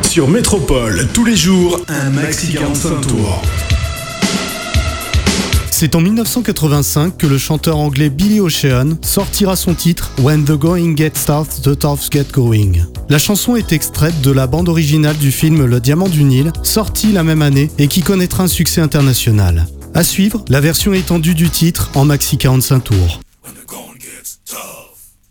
Sur Métropole, tous les jours, un maxi 45 tours. C'est en 1985 que le chanteur anglais Billy Ocean sortira son titre When the Going Gets Tough, the Toughs Get Going. La chanson est extraite de la bande originale du film Le Diamant du Nil, sorti la même année et qui connaîtra un succès international. À suivre, la version étendue du titre en maxi 45 tours.